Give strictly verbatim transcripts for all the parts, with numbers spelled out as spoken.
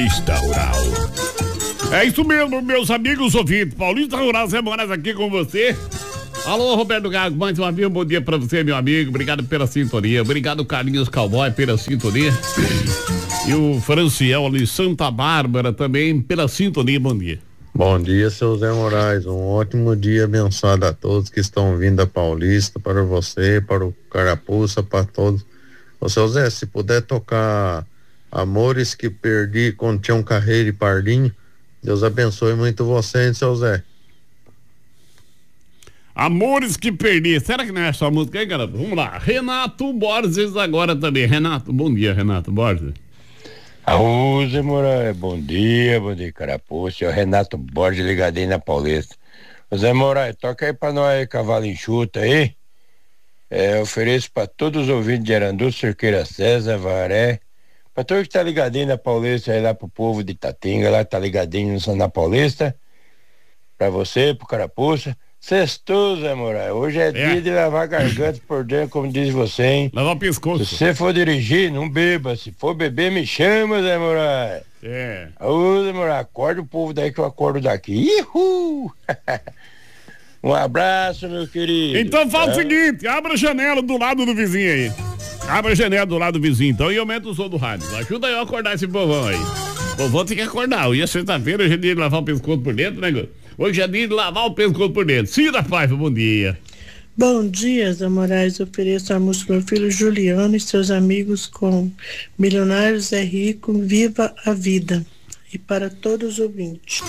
Paulista Rural. É isso mesmo, meus amigos ouvintes. Paulista Rural, Zé Moraes aqui com você. Alô, Roberto Gago, mais uma vez um bom dia pra você, meu amigo. Obrigado pela sintonia. Obrigado, Carlinhos Cowboy, pela sintonia. E o Franciel ali, Santa Bárbara também, pela sintonia. Bom dia. Bom dia, seu Zé Moraes. Um ótimo dia abençoado a todos que estão vindo da Paulista, para você, para o Carapuça, para todos. Ô, seu Zé, se puder tocar Amores que Perdi com Tião Carreiro e Pardinho, Deus abençoe muito você, hein, seu Zé. Amores que Perdi. Será que não é essa música aí, cara? Vamos lá. Renato Borges agora também. Renato, bom dia, Renato Borges. Ô, Zé Moraes, bom dia, bom dia, Carapuça. É o Renato Borges ligadinho na Paulista. Ô, Zé Moraes, toca aí pra nós, cavalo enxuto aí. É, ofereço pra todos os ouvintes de Arandu, Cerqueira César, Varé, pra todos que tá ligadinho na Paulista, aí lá pro povo de Itatinga, lá tá ligadinho na Paulista. Pra você, pro Carapuça. Sextou, Zé Moraes. Hoje é, é dia de lavar garganta por dentro, como diz você, hein? Lavar o pescoço. Se você for dirigir, não beba. Se for beber, me chama, Zé Moraes. É. Ô, Zé Moraes, acorda o povo daí que eu acordo daqui. Ihu! Um abraço, meu querido. Então fala tá? o seguinte, abra a janela do lado do vizinho aí. Abra a janela do lado do vizinho, então, e aumenta o som do rádio. Ajuda eu a acordar esse povão aí. O povão tem que acordar. Hoje é sexta-feira, hoje é dia de lavar o pescoço por dentro, né, Gu? Hoje é dia de lavar o pescoço por dentro. Cida Paiva, bom dia. Bom dia, Zé Moraes. Ofereço a música do meu filho Juliano e seus amigos com Milionários é Rico, Viva a Vida. E para todos os ouvintes.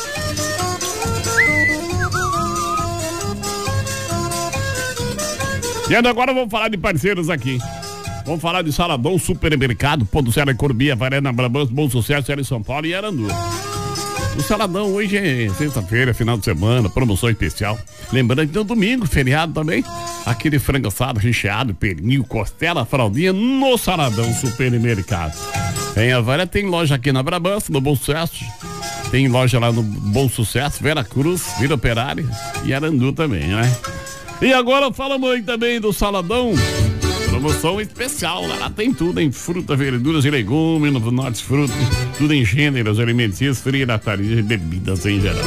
E agora vamos falar de parceiros aqui. Vamos falar de Saladão, Supermercado, Ponto Serra, Corbia, Varena, Brabants, Bom Sucesso, em São Paulo e Arandu. O Saladão hoje é sexta-feira, final de semana, promoção especial. Lembrando que no domingo, feriado também, aquele frango assado, recheado, pernil, costela, fraldinha no Saladão Supermercado. Em Avaré tem loja aqui na Brabants, no Bom Sucesso. Tem loja lá no Bom Sucesso, Vera Cruz, Vila Operária e Arandu também, né? E agora falamos aí também do Saladão. Promoção especial, lá tem tudo em fruta, verduras e legumes, no norte frutas, tudo em gêneros alimentícios, fritarias e bebidas em geral.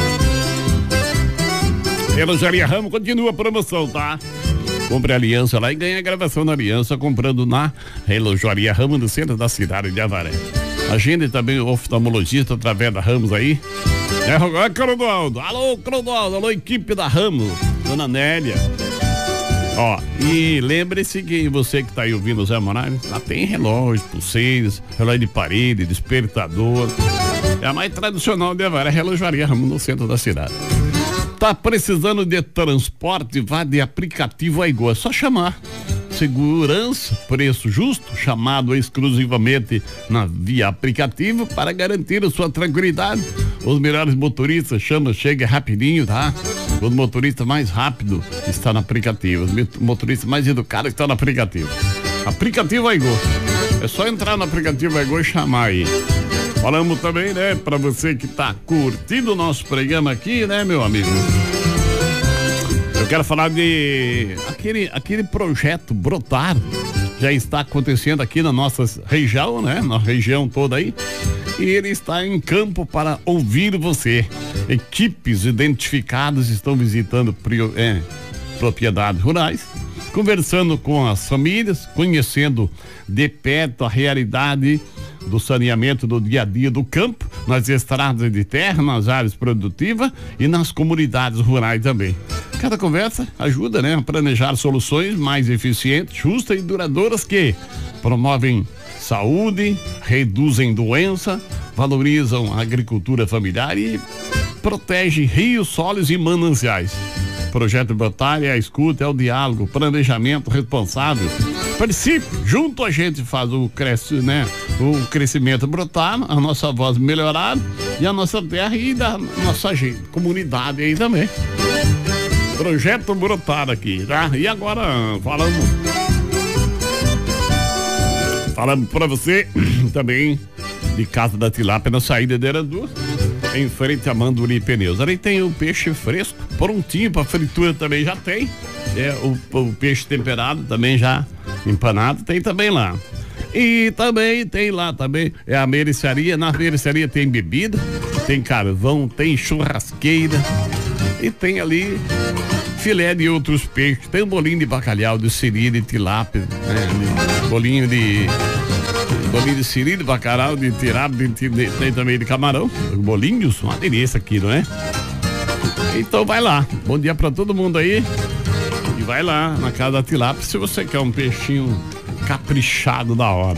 Relojaria Ramos continua a promoção, tá? Compre a aliança lá e ganha a gravação da aliança comprando na Relojaria Ramos no centro da cidade de Avaré. Agende também o oftalmologista através da Ramos aí. É, é Clodoaldo. Alô, Clodoaldo. Alô, equipe da Ramos. Dona Nélia. Ó, e lembre-se que você que tá aí ouvindo o Zé Moraes, lá tem relógio, pulseiras, relógio de parede, despertador. É a mais tradicional de Avaré, Relojaria Ramos no centro da cidade. Tá precisando de transporte? Vá de aplicativo Aigô, é só chamar. Segurança, preço justo, chamado exclusivamente na via aplicativo para garantir a sua tranquilidade. Os melhores motoristas, chama, chega rapidinho, tá? Os motoristas mais rápido está no aplicativo. Os motoristas mais educados estão no aplicativo. Aplicativo Aigô. É só entrar no aplicativo Aigô e chamar aí. Falamos também, né, para você que tá curtindo o nosso programa aqui, né, meu amigo? Eu quero falar de aquele, aquele projeto Brotar. Já está acontecendo aqui na nossa região, né? Na região toda aí. E ele está em campo para ouvir você. Equipes identificadas estão visitando prio, é, propriedades rurais, conversando com as famílias, conhecendo de perto a realidade do saneamento do dia a dia do campo, nas estradas de terra, nas áreas produtivas e nas comunidades rurais também. Cada conversa ajuda, né, a planejar soluções mais eficientes, justas e duradouras que promovem saúde, reduzem doença, valorizam a agricultura familiar e protegem rios, solos e mananciais. Projeto Brotar é a escuta, é o diálogo, planejamento responsável. Participe, junto a gente faz o, cresce, né, o crescimento brotar, a nossa voz melhorar e a nossa terra e da nossa gente, comunidade aí também. Projeto Brotar aqui, tá? E agora falamos falamos pra você também de Casa da Tilápia na saída de Arandu, em frente a Manduri Pneus. Ali tem o peixe fresco, prontinho pra fritura também já tem. É, o, o peixe temperado também já empanado tem também lá. E também tem lá também, é a mercearia. Na mercearia tem bebida, tem carvão, tem churrasqueira e tem ali filé de outros peixes. Tem um bolinho de bacalhau, de siri, de tilápia, né? Bolinho de bolinho de siri, de bacalhau, de tilápia, de, de, tem também de camarão. Bolinhos, uma delícia aqui, não é? Então vai lá. Bom dia pra todo mundo aí. E vai lá na casa da tilápia se você quer um peixinho caprichado da hora.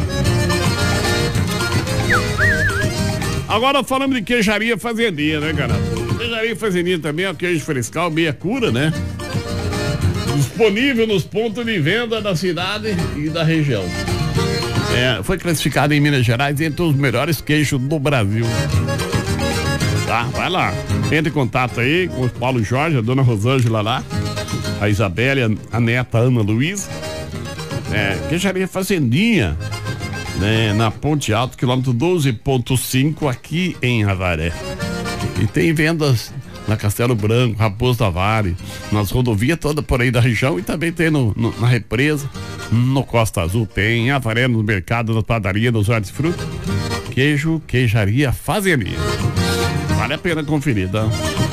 Agora falando de queijaria fazendinha, né, cara? Queijaria fazendinha também é o queijo frescal, meia cura, né? Disponível nos pontos de venda da cidade e da região. É, foi classificado em Minas Gerais entre os melhores queijos do Brasil. Tá, vai lá. Entre em contato aí com o Paulo Jorge, a dona Rosângela lá, a Isabelle, a neta Ana Luísa. É, queijaria fazendinha, né, na Ponte Alto, quilômetro doze ponto cinco, aqui em Avaré. E tem vendas na Castelo Branco, Raposo Tavares, nas rodovias todas por aí da região, e também tem no, no, na Represa, no Costa Azul tem, em Avaré, no mercado, na padaria, nos hortifruti. Queijo, queijaria fazendinha. Vale a pena conferir, tá?